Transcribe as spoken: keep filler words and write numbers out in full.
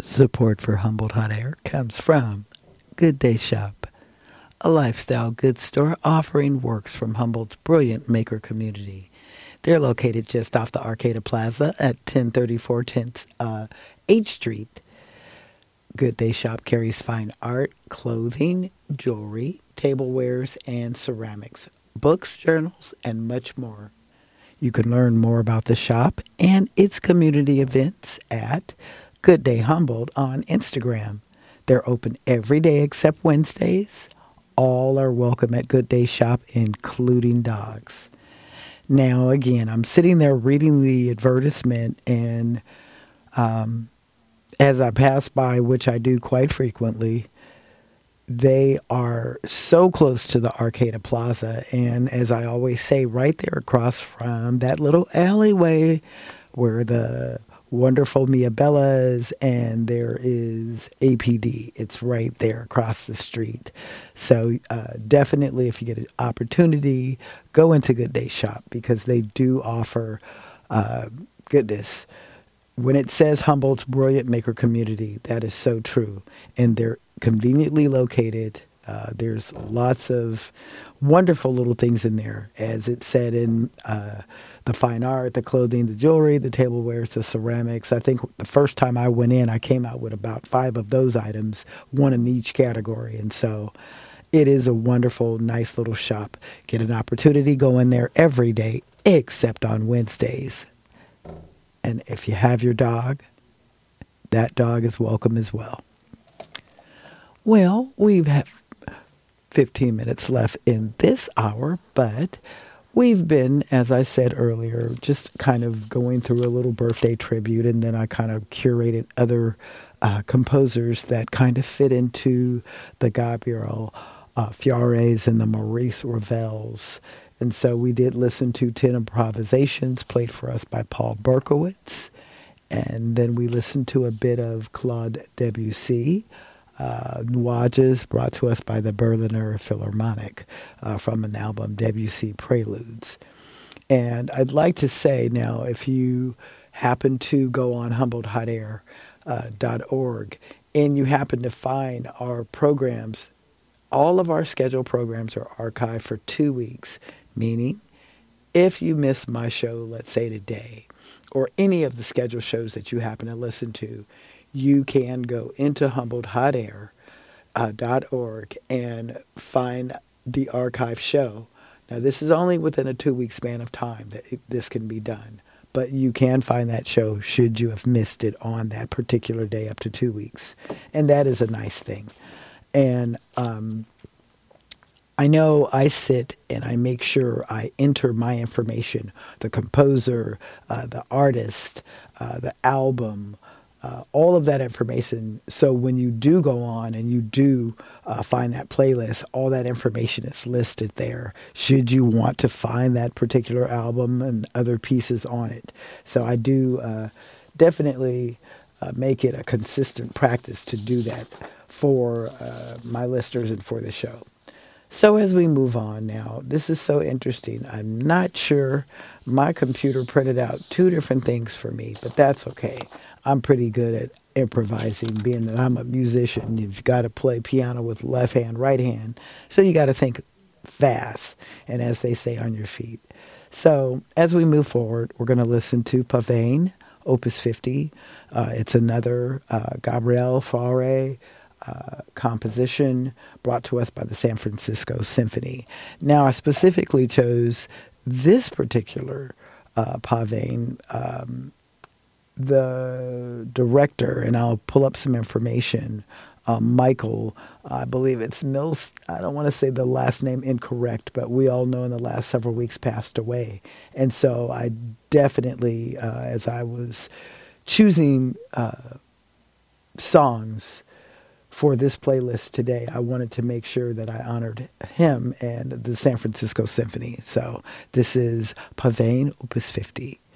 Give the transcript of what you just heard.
Support for Humboldt Hot Air comes from Good Day Shop, a lifestyle goods store offering works from Humboldt's brilliant maker community. They're located just off the Arcata Plaza at ten thirty-four tenth uh, H Street. Good Day Shop carries fine art, clothing, jewelry, tablewares, and ceramics, books, journals, and much more. You can learn more about the shop and its community events at Good Day Humboldt on Instagram. They're open every day except Wednesdays. All are welcome at Good Day Shop, including dogs. Now, again, I'm sitting there reading the advertisement, and um, as I pass by, which I do quite frequently, they are so close to the Arcata Plaza. And as I always say, right there across from that little alleyway where the wonderful Mia Bella's and there is A P D. It's right there across the street. So uh, definitely, if you get an opportunity, go into Good Day Shop because they do offer, uh, goodness, when it says Humboldt's brilliant maker community, that is so true. And they're conveniently located. Uh, there's lots of wonderful little things in there, as it said in uh, the fine art, the clothing, the jewelry, the tablewares, the ceramics. I think the first time I went in, I came out with about five of those items, one in each category. And so it is a wonderful, nice little shop. Get an opportunity, go in there every day, except on Wednesdays. And if you have your dog, that dog is welcome as well. Well, we have fifteen minutes left in this hour, but we've been, as I said earlier, just kind of going through a little birthday tribute, and then I kind of curated other uh, composers that kind of fit into the Gabriel uh, Fiores and the Maurice Ravels. And so we did listen to ten Improvisations played for us by Paul Berkowitz. And then we listened to a bit of Claude Debussy, uh, Nuages, brought to us by the Berliner Philharmonic uh, from an album, Debussy Preludes. And I'd like to say now, if you happen to go on Humboldt Hot Air dot org and you happen to find our programs, all of our scheduled programs are archived for two weeks. Meaning, if you miss my show, let's say today, or any of the scheduled shows that you happen to listen to, you can go into Humboldt Hot Air dot org and find the archive show. Now, this is only within a two-week span of time that it, this can be done. But you can find that show should you have missed it on that particular day up to two weeks. And that is a nice thing. And um I know I sit and I make sure I enter my information, the composer, uh, the artist, uh, the album, uh, all of that information. So when you do go on and you do uh, find that playlist, all that information is listed there, should you want to find that particular album and other pieces on it. So I do uh, definitely uh, make it a consistent practice to do that for uh, my listeners and for the show. So as we move on now, this is so interesting. I'm not sure my computer printed out two different things for me, but that's okay. I'm pretty good at improvising, being that I'm a musician. You've got to play piano with left hand, right hand. So you got to think fast, and as they say, on your feet. So as we move forward, we're going to listen to Pavane, Opus fifty. Uh, it's another uh, Gabriel Fauré Uh, composition brought to us by the San Francisco Symphony. Now, I specifically chose this particular uh, Pavane. Um, the director, and I'll pull up some information, uh, Michael, I believe it's Mills. I don't want to say the last name incorrect, but we all know in the last several weeks passed away. And so I definitely, uh, as I was choosing uh, songs for this playlist today, I wanted to make sure that I honored him and the San Francisco Symphony. So this is Pavane, Opus fifty.